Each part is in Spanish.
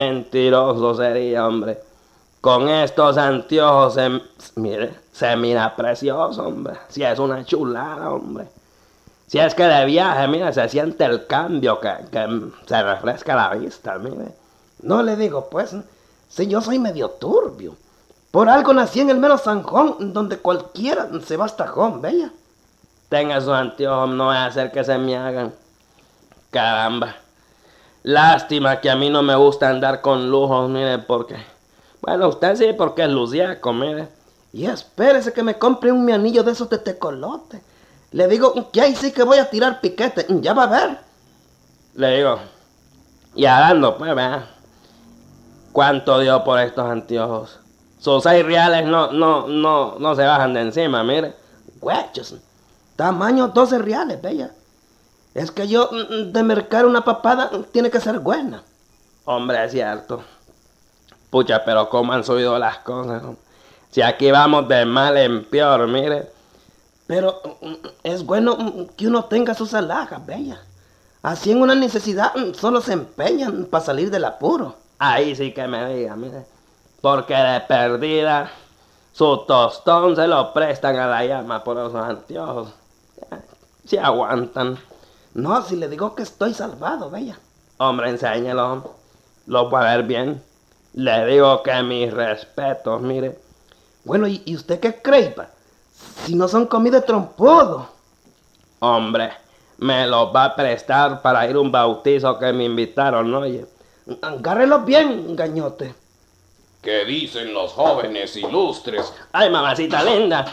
Mentiroso sería, hombre. Con estos anteojos, mire, se mira precioso, hombre. Si es una chulada, hombre. Si es que de viaje, mire, se siente el cambio que se refresca la vista, mire. No le digo, pues, si yo soy medio turbio. Por algo nací en el mero Sanjón, donde cualquiera se va hasta Jón, bella. Tenga esos anteojos, no voy a hacer que se me hagan. Caramba. Lástima que a mí no me gusta andar con lujos, mire, porque... Bueno, usted sí, porque es luciaco, mire. Y espérese que me compre mi anillo de esos de tecolote. Le digo que ahí sí que voy a tirar piquete, ya va a ver. Le digo, y hablando, pues, vea, ¿cuánto dio por estos anteojos? Sus 6 reales no se bajan de encima, mire. Huechos, tamaño 12 reales, bella. Es que yo, de mercar una papada, tiene que ser buena. Hombre, es cierto. Pucha, pero cómo han subido las cosas. Si aquí vamos de mal en peor, mire. Pero es bueno que uno tenga sus alhajas, bella. Así en una necesidad solo se empeñan para salir del apuro. Ahí sí que me diga, mire. Porque de perdida, su tostón se lo prestan a la llama por esos anteojos. Si aguantan. No, si le digo que estoy salvado, bella. Hombre, enséñelo. Lo puede ver bien. Le digo que mis respetos, mire. Bueno, ¿y usted qué cree, pa? Si no son comida de trompudo. Hombre, me los va a prestar para ir a un bautizo que me invitaron, oye. Agárrelo bien, gañote. ¿Qué dicen los jóvenes ilustres? ¡Ay, mamacita linda!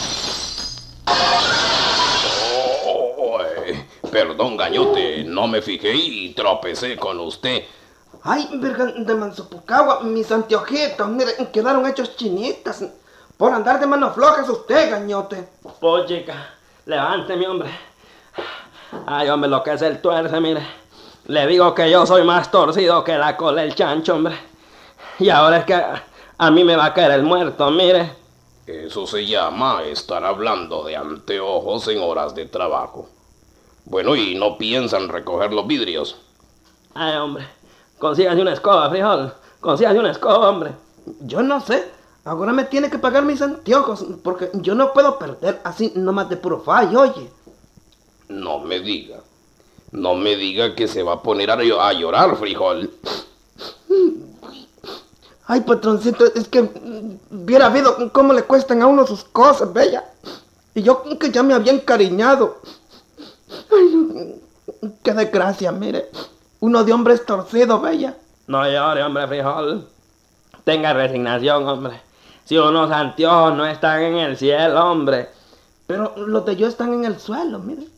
Perdón, gañote, no me fijé y tropecé con usted. Ay, virgen de Manzopucagua, mis anteojitos, mire, quedaron hechos chinitas. Por andar de manos flojas usted, gañote. Pues chica, levánteme, hombre. Ay, hombre, lo que es el tuerce, mire. Le digo que yo soy más torcido que la cola del chancho, hombre. Y ahora es que a mí me va a caer el muerto, mire. Eso se llama estar hablando de anteojos en horas de trabajo. Bueno, ¿y no piensan recoger los vidrios? Ay, hombre, consígase una escoba, frijol. Consígase una escoba, hombre. Yo no sé. Ahora me tiene que pagar mis anteojos, porque yo no puedo perder así nomás de puro fallo, oye. No me diga. No me diga que se va a poner a llorar, frijol. Ay, patroncito, es que hubiera habido cómo le cuestan a uno sus cosas, bella. Y yo que ya me había encariñado. Ay, qué desgracia, mire. Uno de hombres torcido, bella. No llore, hombre, frijol. Tenga resignación, hombre. Si unos anteojos no están en el cielo, hombre. Pero los de yo están en el suelo, mire.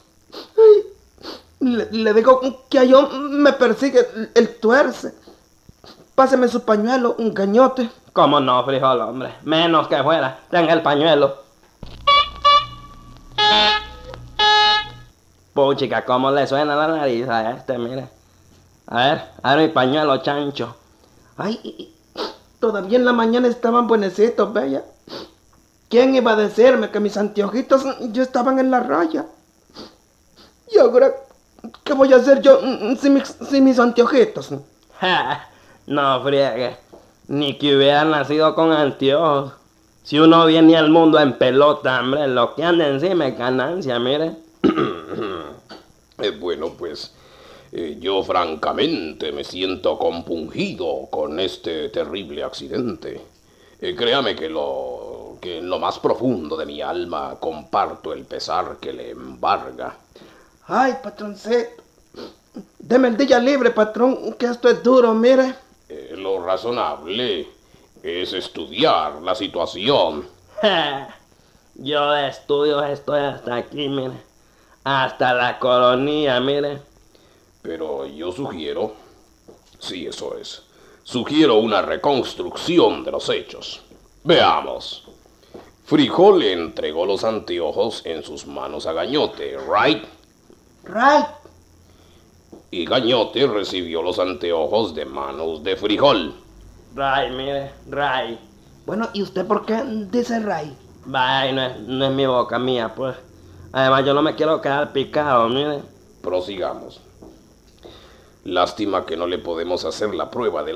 Ay, le digo que a yo me persigue el tuerce. Páseme su pañuelo, un gañote. ¿Cómo no, frijol, hombre? Menos que fuera. Tenga el pañuelo. Puchica, ¿cómo le suena la nariz a este, mire? A ver mi pañuelo, chancho. Ay, todavía en la mañana estaban buenecitos, bella. ¿Quién iba a decirme que mis anteojitos ya estaban en la raya? Y ahora, ¿qué voy a hacer yo sin mis anteojitos? Ja, no friegue. Ni que hubiera nacido con anteojos. Si uno viene al mundo en pelota, hombre, lo que anda encima es ganancia, mire. Bueno, pues yo francamente me siento compungido con este terrible accidente. Créame que en lo más profundo de mi alma comparto el pesar que le embarga. Ay, patroncito, deme el día libre, patrón, que esto es duro, mire. Lo razonable es estudiar la situación. Ja, yo de estudios estoy hasta aquí, mire. Hasta la coronilla, mire. Pero yo sugiero, sí, eso es, sugiero una reconstrucción de los hechos. Veamos. Frijol le entregó los anteojos en sus manos a Gañote, ¿right? Right. Y Gañote recibió los anteojos de manos de Frijol. Ray, mire, Ray. Bueno, ¿y usted por qué dice Ray? Vaya, no es mi boca mía, pues. Además, yo no me quiero quedar picado, mire. Prosigamos. Lástima que no le podemos hacer la prueba de la